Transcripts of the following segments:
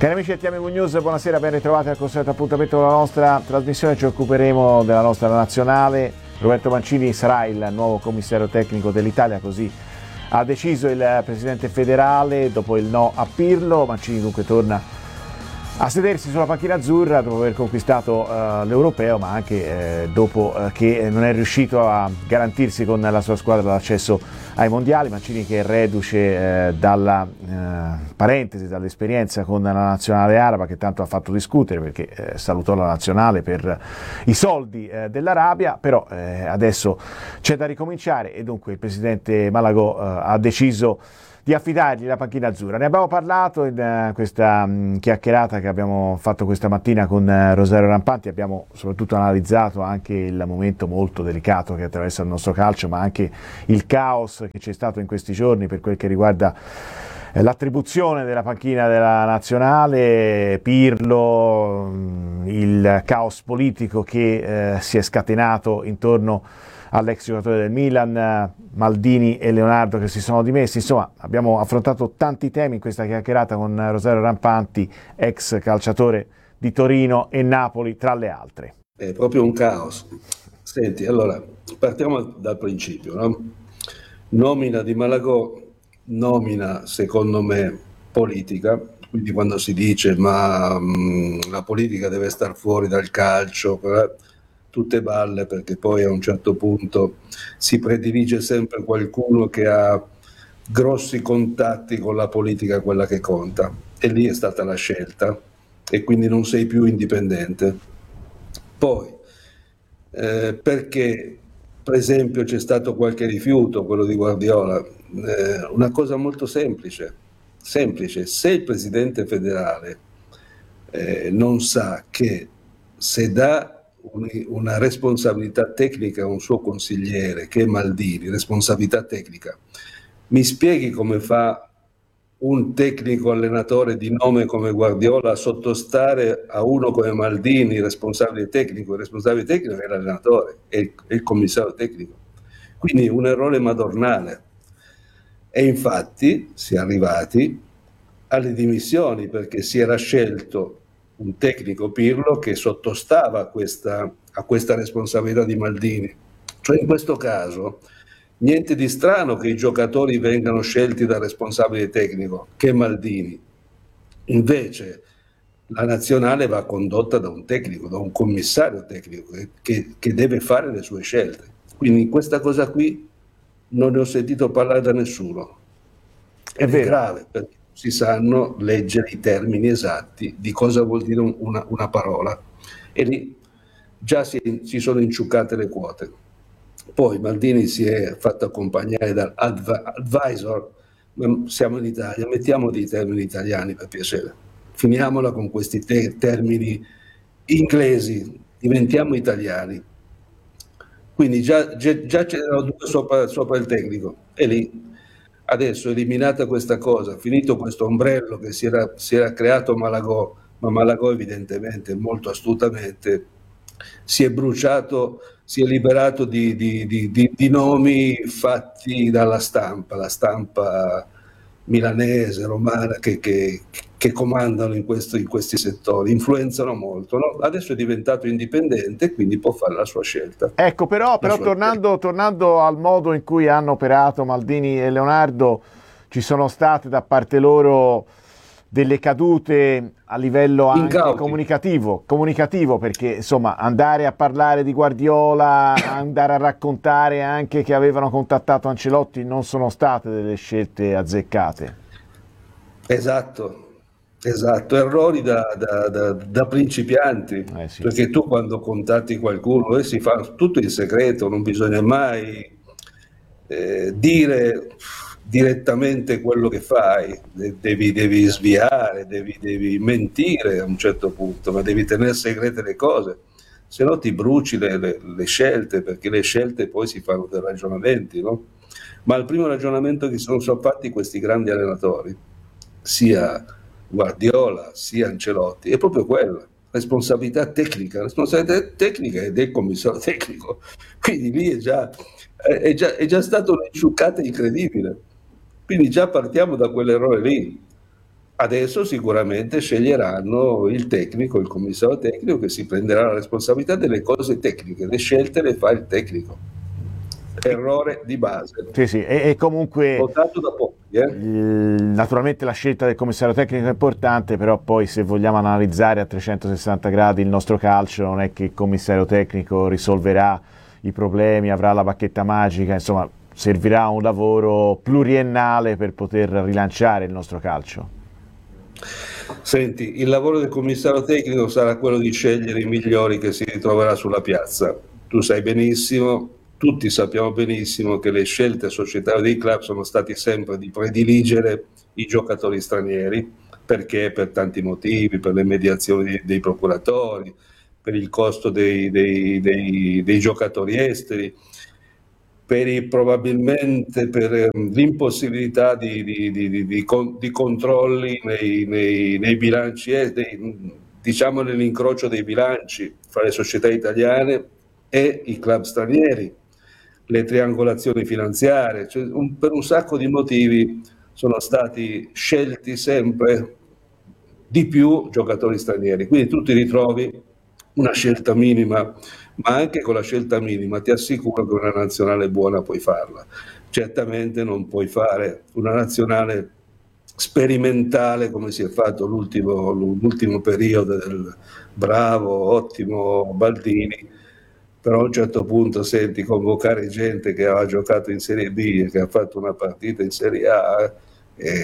Cari amici di TMV News, buonasera, ben ritrovati al consueto appuntamento con la nostra trasmissione. Ci occuperemo della nostra nazionale. Roberto Mancini sarà il nuovo commissario tecnico dell'Italia, così ha deciso il presidente federale dopo il no a Pirlo. Mancini dunque torna a sedersi sulla panchina azzurra dopo aver conquistato l'Europeo, ma anche dopo che non è riuscito a garantirsi con la sua squadra l'accesso ai mondiali. Mancini che è reduce dalla parentesi, dall'esperienza con la nazionale araba, che tanto ha fatto discutere perché salutò la nazionale per i soldi dell'Arabia, però adesso c'è da ricominciare e dunque il presidente Malagò ha deciso di affidargli la panchina azzurra. Ne abbiamo parlato in questa chiacchierata che abbiamo fatto questa mattina con Rosario Rampanti, abbiamo soprattutto analizzato anche il momento molto delicato che attraversa il nostro calcio, ma anche il caos che c'è stato in questi giorni per quel che riguarda l'attribuzione della panchina della nazionale, Pirlo, il caos politico che si è scatenato intorno all'ex giocatore del Milan, Maldini e Leonardo che si sono dimessi. Insomma, abbiamo affrontato tanti temi in questa chiacchierata con Rosario Rampanti, ex calciatore di Torino e Napoli, tra le altre. È proprio un caos. Senti, allora, partiamo dal principio, no? Nomina di Malagò, nomina secondo me politica, quindi quando si dice ma la politica deve star fuori dal calcio, tutte balle, perché poi a un certo punto si predilige sempre qualcuno che ha grossi contatti con la politica, quella che conta, e lì è stata la scelta e quindi non sei più indipendente. Poi perché per esempio c'è stato qualche rifiuto, quello di Guardiola, una cosa molto semplice, se il presidente federale non sa che se dà una responsabilità tecnica a un suo consigliere che è Maldini, responsabilità tecnica, mi spieghi come fa un tecnico allenatore di nome come Guardiola a sottostare a uno come Maldini, responsabile tecnico? Il responsabile tecnico è l'allenatore, è il commissario tecnico, quindi un errore madornale. E infatti si è arrivati alle dimissioni perché si era scelto un tecnico, Pirlo, che sottostava a questa responsabilità di Maldini. Cioè in questo caso niente di strano che i giocatori vengano scelti dal responsabile tecnico, che è Maldini. Invece la nazionale va condotta da un tecnico, da un commissario tecnico che deve fare le sue scelte. Quindi questa cosa qui non ne ho sentito parlare da nessuno. È grave, perché si sanno leggere i termini esatti di cosa vuol dire una parola, e lì già si sono inciuccate le quote. Poi Maldini si è fatto accompagnare dall'advisor, ma siamo in Italia, mettiamo dei termini italiani per piacere, finiamola con questi termini inglesi, diventiamo italiani. Quindi già c'erano due sopra il tecnico, e lì adesso eliminata questa cosa, finito questo ombrello che si era creato Malagò, ma Malagò evidentemente molto astutamente si è bruciato, si è liberato di nomi fatti dalla stampa, la stampa milanese, romana, che comandano in questi settori, influenzano molto, no? Adesso è diventato indipendente, quindi può fare la sua scelta. Ecco, però tornando al modo in cui hanno operato Maldini e Leonardo, ci sono state da parte loro delle cadute a livello anche comunicativo, perché insomma andare a parlare di Guardiola, andare a raccontare anche che avevano contattato Ancelotti, non sono state delle scelte azzeccate. Esatto, errori da principianti, sì. Perché tu quando contatti qualcuno si fa tutto in segreto, non bisogna mai dire direttamente quello che fai, devi sviare, devi mentire a un certo punto, ma devi tenere segrete le cose, se no ti bruci le scelte, perché le scelte poi si fanno dei ragionamenti, no? Ma il primo ragionamento che sono fatti questi grandi allenatori, sia Guardiola sia Ancelotti, è proprio quella: responsabilità tecnica è del commissario tecnico, quindi lì è già stata un'insciuccata incredibile, quindi già partiamo da quell'errore lì. Adesso sicuramente sceglieranno il tecnico, il commissario tecnico che si prenderà la responsabilità delle cose tecniche, le scelte le fa il tecnico. Errore di base. Sì, sì, e comunque Votato da pochi. Naturalmente la scelta del commissario tecnico è importante, però poi se vogliamo analizzare a 360 gradi il nostro calcio, non è che il commissario tecnico risolverà i problemi, avrà la bacchetta magica, insomma servirà un lavoro pluriennale per poter rilanciare il nostro calcio. Senti, il lavoro del commissario tecnico sarà quello di scegliere i migliori che si ritroverà sulla piazza. Tu sai benissimo, tutti sappiamo benissimo che le scelte societarie dei club sono stati sempre di prediligere i giocatori stranieri, perché per tanti motivi, per le mediazioni dei procuratori, per il costo dei giocatori esteri, probabilmente per l'impossibilità di controlli nei bilanci, diciamo nell'incrocio dei bilanci fra le società italiane e i club stranieri, le triangolazioni finanziarie, cioè per un sacco di motivi sono stati scelti sempre di più giocatori stranieri, quindi tu ti ritrovi una scelta minima, ma anche con la scelta minima ti assicuro che una nazionale buona puoi farla. Certamente non puoi fare una nazionale sperimentale come si è fatto l'ultimo periodo del bravo, ottimo Baldini, però a un certo punto senti convocare gente che aveva giocato in Serie B e che ha fatto una partita in Serie A, è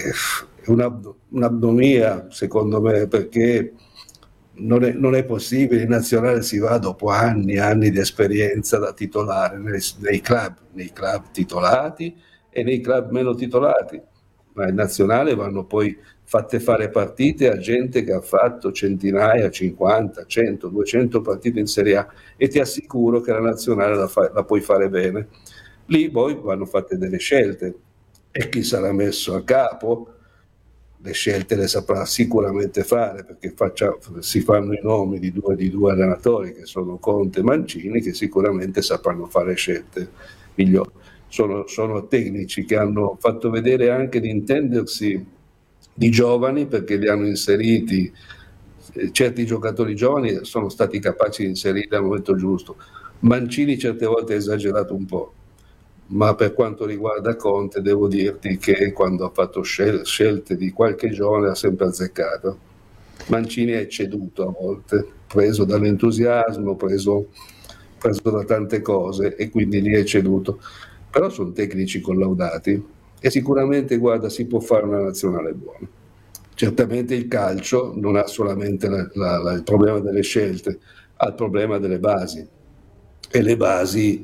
un'abdomia secondo me, perché non è possibile. In nazionale si va dopo anni e anni di esperienza da titolare nei club titolati e nei club meno titolati, ma in nazionale vanno poi fatte fare partite a gente che ha fatto centinaia, 50, 100, 200 partite in Serie A, e ti assicuro che la nazionale la puoi fare bene. Lì poi vanno fatte delle scelte e chi sarà messo a capo le scelte le saprà sicuramente fare, perché si fanno i nomi di due allenatori che sono Conte e Mancini, che sicuramente sapranno fare scelte migliori. Sono tecnici che hanno fatto vedere anche di intendersi di giovani, perché li hanno inseriti, certi giocatori giovani sono stati capaci di inserire al momento giusto. Mancini certe volte ha esagerato un po', ma per quanto riguarda Conte devo dirti che quando ha fatto scelte di qualche giovane ha sempre azzeccato. Mancini è ceduto a volte, preso dall'entusiasmo, preso da tante cose, e quindi lì è ceduto. Però sono tecnici collaudati e sicuramente, guarda, si può fare una nazionale buona. Certamente il calcio non ha solamente il problema delle scelte, ha il problema delle basi, e le basi,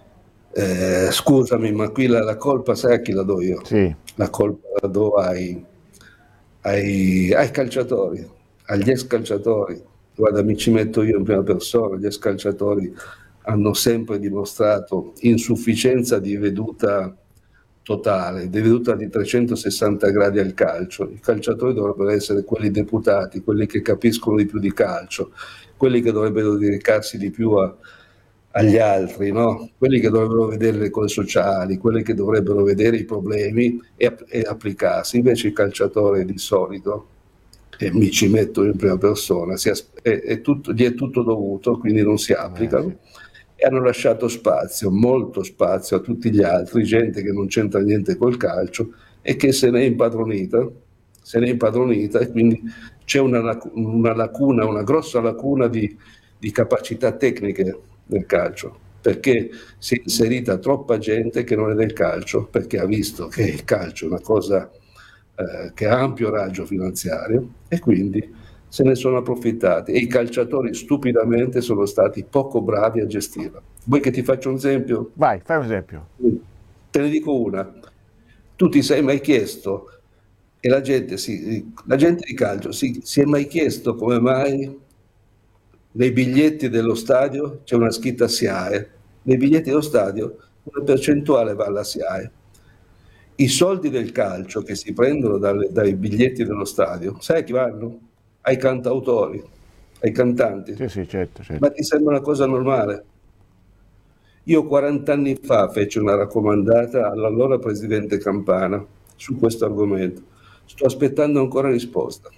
scusami, ma qui la colpa sai a chi la do io? Sì. La colpa la do ai calciatori, agli ex calciatori. Guarda, mi ci metto io in prima persona. Gli ex calciatori hanno sempre dimostrato insufficienza di veduta totale, di veduta di 360 gradi al calcio. I calciatori dovrebbero essere quelli deputati, quelli che capiscono di più di calcio, quelli che dovrebbero dedicarsi di più agli altri, no? Quelli che dovrebbero vedere le cose sociali, quelli che dovrebbero vedere i problemi e applicarsi. Invece il calciatore di solito, e mi ci metto in prima persona, gli è tutto dovuto, quindi non si applicano, e hanno lasciato spazio, molto spazio, a tutti gli altri, gente che non c'entra niente col calcio e che se n'è impadronita, e quindi c'è una lacuna, una grossa lacuna di capacità tecniche del calcio, perché si è inserita troppa gente che non è del calcio, perché ha visto che il calcio è una cosa che ha ampio raggio finanziario, e quindi se ne sono approfittati, e i calciatori stupidamente sono stati poco bravi a gestirla. Vuoi che ti faccia un esempio? Vai, fai un esempio. Te ne dico una. Tu ti sei mai chiesto, e la gente di calcio si è mai chiesto come mai nei biglietti dello stadio c'è una scritta SIAE? Nei biglietti dello stadio una percentuale va alla SIAE. I soldi del calcio che si prendono dai biglietti dello stadio, sai a chi vanno? Ai cantautori, ai cantanti. Sì, certo. Ma ti sembra una cosa normale? Io 40 anni fa feci una raccomandata all'allora presidente Campana su questo argomento. sto aspettando ancora risposta.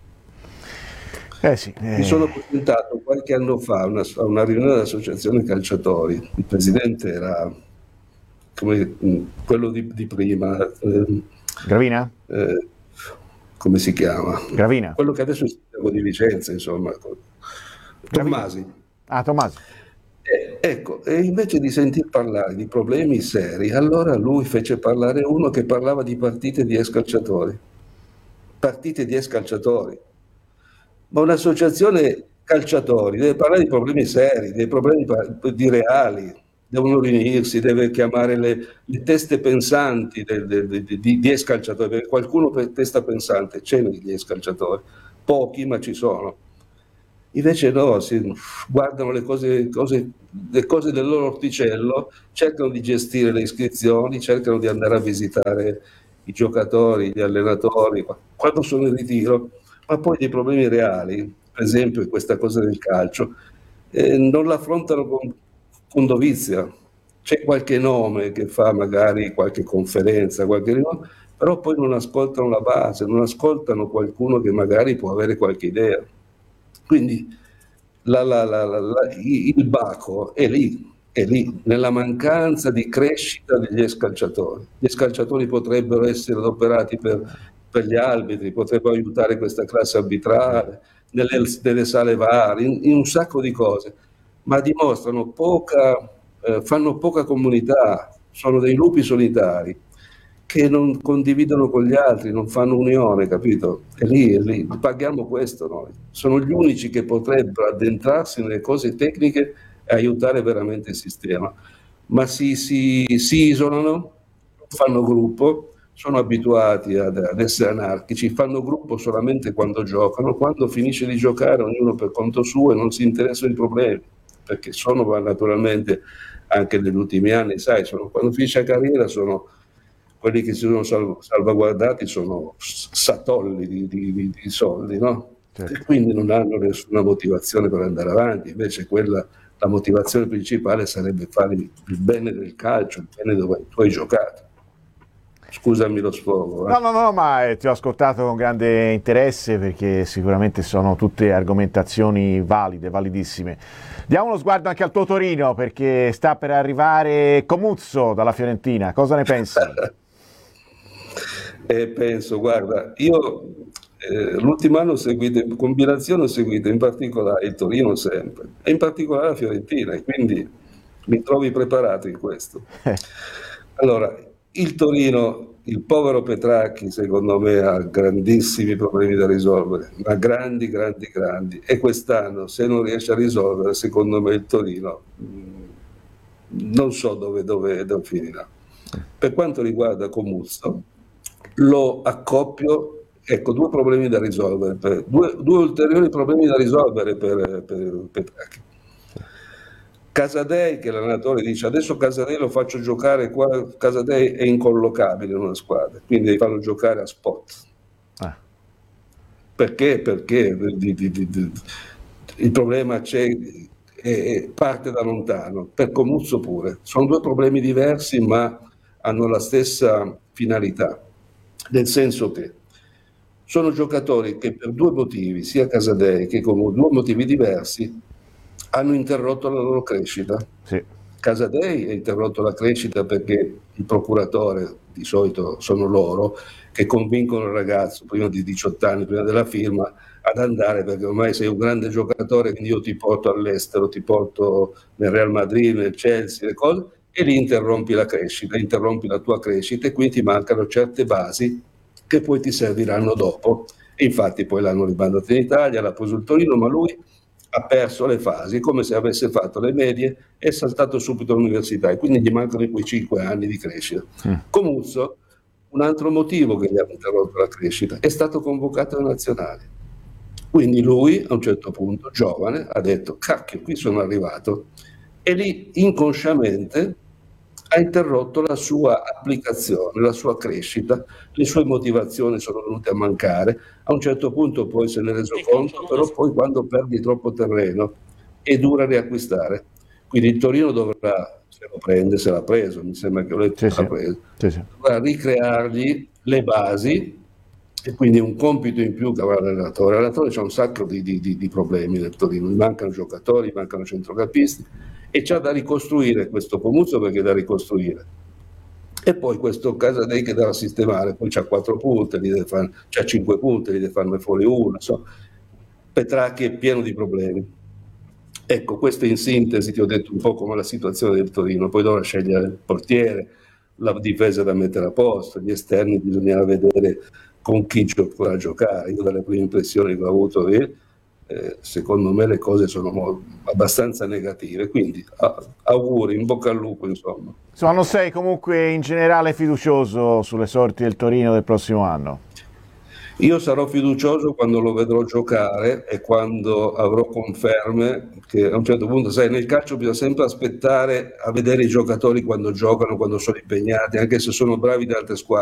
Sì, Mi sono presentato qualche anno fa a una riunione dell'associazione calciatori, il presidente era quello di prima, Gravina? Come si chiama? Gravina. Quello che adesso è sindaco di Vicenza, insomma, Tommasi. Ah, Tommasi. Ecco, e invece di sentir parlare di problemi seri, allora lui fece parlare uno che parlava di partite di ex-calciatori. Partite di ex-calciatori. Ma un'associazione calciatori deve parlare di problemi seri, dei problemi di reali, devono riunirsi, deve chiamare le teste pensanti di ex-calciatori, perché qualcuno per testa pensante c'è negli ex-calciatori, pochi ma ci sono. Invece no, si guardano le cose del loro orticello, cercano di gestire le iscrizioni, cercano di andare a visitare i giocatori, gli allenatori, quando sono in ritiro, ma poi dei problemi reali, per esempio questa cosa del calcio, non l'affrontano con dovizia. C'è qualche nome che fa magari qualche conferenza, però poi non ascoltano la base, non ascoltano qualcuno che magari può avere qualche idea. Quindi il baco è lì, nella mancanza di crescita degli ex-calciatori. Gli ex-calciatori potrebbero essere adoperati per gli arbitri, potrebbero aiutare questa classe arbitrale, nelle sale VAR, in un sacco di cose, ma dimostrano fanno poca comunità, sono dei lupi solitari che non condividono con gli altri, non fanno unione, capito? È lì, paghiamo questo noi. Sono gli unici che potrebbero addentrarsi nelle cose tecniche e aiutare veramente il sistema, ma si isolano, fanno gruppo, sono abituati ad essere anarchici, fanno gruppo solamente quando giocano, quando finisce di giocare ognuno per conto suo e non si interessano ai problemi, perché sono naturalmente anche negli ultimi anni, sai, quando finisce la carriera sono quelli che si sono salvaguardati sono satolli di soldi, no? Certo. E quindi non hanno nessuna motivazione per andare avanti, invece la motivazione principale sarebbe fare il bene del calcio, il bene dove tu hai giocato. Scusami lo sfogo. No, ma ti ho ascoltato con grande interesse perché sicuramente sono tutte argomentazioni valide, validissime. Diamo uno sguardo anche al tuo Torino perché sta per arrivare Comuzzo dalla Fiorentina, cosa ne pensi? Penso, guarda, io l'ultimo anno ho seguito in combinazione, ho seguito in particolare il Torino sempre, e in particolare la Fiorentina, e quindi mi trovi preparato in questo. Allora, il Torino, il povero Petracchi, secondo me, ha grandissimi problemi da risolvere, ma grandi, e quest'anno, se non riesce a risolvere, secondo me il Torino non so dove finirà. Per quanto riguarda Comuzzo, lo accoppio, ecco, due problemi da risolvere, due ulteriori problemi da risolvere per Petracchi. Casadei, che l'allenatore dice adesso Casadei lo faccio giocare qua, Casadei è incollocabile in una squadra, quindi devi farlo giocare a spot. Perché? Perché il problema c'è, parte da lontano, per Comuzzo pure. Sono due problemi diversi ma hanno la stessa finalità, nel senso che sono giocatori che per due motivi, sia Casadei che Comuzzo, due motivi diversi, hanno interrotto la loro crescita. Sì. Casadei ha interrotto la crescita perché il procuratore, di solito sono loro, che convincono il ragazzo prima di 18 anni, prima della firma, ad andare perché ormai sei un grande giocatore, quindi io ti porto all'estero, ti porto nel Real Madrid, nel Chelsea, le cose, e lì interrompi la crescita, interrompi la tua crescita e quindi ti mancano certe basi che poi ti serviranno dopo. E infatti poi l'hanno rimandato in Italia, l'ha preso il Torino, ma lui ha perso le fasi, come se avesse fatto le medie e è saltato subito all'università e quindi gli mancano quei 5 anni di crescita. Comuzzo, un altro motivo che gli ha interrotto la crescita, è stato convocato alle nazionali. Quindi lui, a un certo punto, giovane, ha detto, cacchio, qui sono arrivato, e lì inconsciamente ha interrotto la sua applicazione, la sua crescita, le sue motivazioni sono venute a mancare, a un certo punto poi se ne è reso conto, però poi quando perdi troppo terreno è dura riacquistare. Quindi il Torino dovrà, se lo prende, se l'ha preso, mi sembra che l'ha preso, dovrà ricreargli le basi e quindi è un compito in più che avrà l'allenatore. L'allenatore c'ha un sacco di problemi nel Torino, gli mancano giocatori, gli mancano centrocampisti e c'ha da ricostruire questo Pomuzzo, perché è da ricostruire. E poi questo Casadei che deve sistemare, poi c'ha 4 punte, c'ha 5 punte, gli deve farne fuori uno, insomma. Petracchi è pieno di problemi. Ecco, questo in sintesi ti ho detto un po' come la situazione del Torino, poi dovrà scegliere il portiere, la difesa da mettere a posto, gli esterni bisognerà vedere con chi potrà giocare. Io dalle prime impressioni che ho avuto secondo me le cose sono abbastanza negative, quindi auguri, in bocca al lupo, insomma. Insomma, non sei comunque in generale fiducioso sulle sorti del Torino del prossimo anno? Io sarò fiducioso quando lo vedrò giocare e quando avrò conferme che a un certo punto, sai, nel calcio bisogna sempre aspettare a vedere i giocatori quando giocano, quando sono impegnati, anche se sono bravi da altre squadre.